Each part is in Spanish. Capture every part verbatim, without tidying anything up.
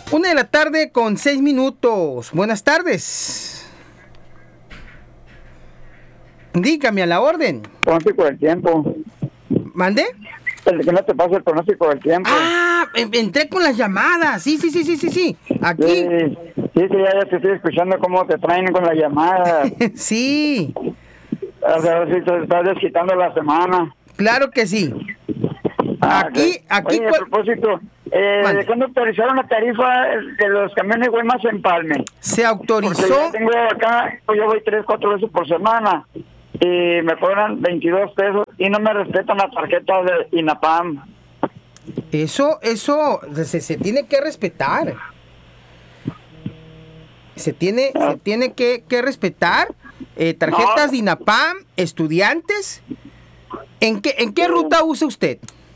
Una de la tarde con seis minutos. Buenas tardes. Dígame a la orden. Pronóstico del tiempo. ¿Mande? El que no te pasa el pronóstico del tiempo. Ah, entré con las llamadas. Sí, sí, sí, sí, sí, sí. Aquí. Sí, sí, sí, ya, ya te estoy escuchando cómo te traen con las llamadas. Sí. A ver si te estás desquitando la semana. Claro que sí. Ah, aquí, okay. aquí. Oye, a propósito, eh, ¿de cuándo autorizaron la tarifa de los camiones Güemas Empalme? Se autorizó. Porque yo tengo acá, yo voy tres, cuatro veces por semana y me cobran veintidós pesos y no me respetan la tarjeta de INAPAM. Eso, eso se, se tiene que respetar. Se tiene, ah. se tiene que, que respetar eh, tarjetas no. de INAPAM, estudiantes. ¿En qué, en qué ruta usa usted?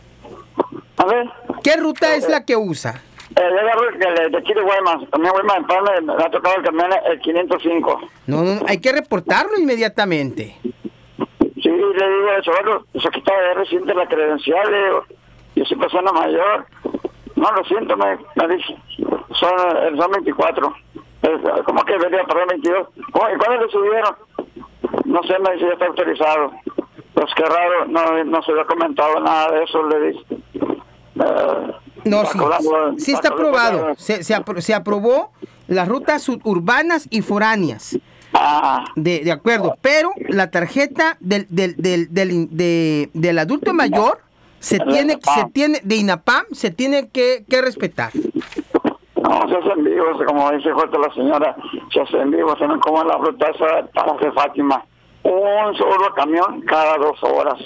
A ver. ¿Qué ruta es la que usa? Eh, yo agarro el de aquí de Guaymas, también Guaymas Empalme, me ha tocado el camión el quinientos cinco. No, no, hay que reportarlo inmediatamente. Sí, le digo eso, bueno, eso que está de reciente la credencial, le digo, yo soy persona mayor. No, lo siento, me, me dice, son, son veinticuatro. Es, ¿cómo que venía a pagar veintidós? ¿Cómo, ¿Y cuándo le subieron? No sé, me dice, ya está autorizado. Pues qué raro, no, no se había comentado nada de eso, le dije. Uh, no, sí, sí está aprobado. Se, se, apro se aprobó las rutas urbanas y foráneas. Ah. De, de acuerdo, pero la tarjeta del, del, del, del, de, del adulto mayor se tiene, se tiene, de INAPAM, se tiene que, que respetar. No, se hacen vivos, como dice fuerte la señora, se hacen vivos, se ven como en la ruta esa para de Fátima. Un solo camión cada dos horas.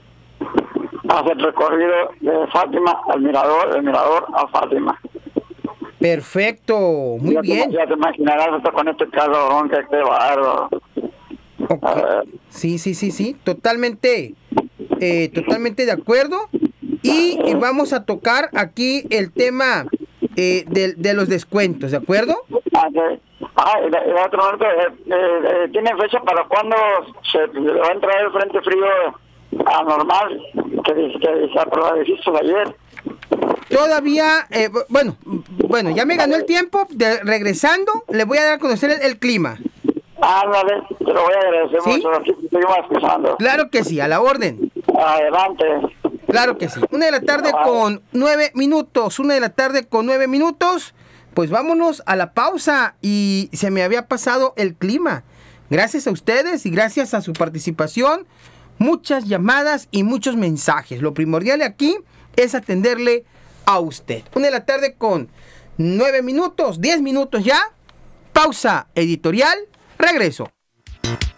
Hace el recorrido de Fátima al Mirador, del Mirador a Fátima. Perfecto, muy ya bien. Te, ya te imaginarás hasta con este calorón que qué bárbaro. Okay. Sí, sí, sí, sí, totalmente, eh, totalmente de acuerdo. Y, y vamos a tocar aquí el tema eh, de, de los descuentos, ¿de acuerdo? Ah, okay. Ah, el, el otro momento, eh, eh, ¿tiene fecha para cuándo se va a entrar el frente frío anormal que, que se aprobó ayer? Todavía, eh, bueno, bueno, ya me ganó el tiempo. De, regresando, le voy a dar a conocer el, el clima. Ándale, te lo voy a agradecer ¿Sí? mucho. Aquí seguimos escuchando. Claro que sí, a la orden. Adelante. Claro que sí. Una de la tarde Adelante. con nueve minutos. Una de la tarde con nueve minutos. Pues vámonos a la pausa. Y se me había pasado el clima. Gracias a ustedes y gracias a su participación. Muchas llamadas y muchos mensajes. Lo primordial aquí es atenderle a usted. Una de la tarde con nueve minutos, diez minutos ya. Pausa editorial. Regreso.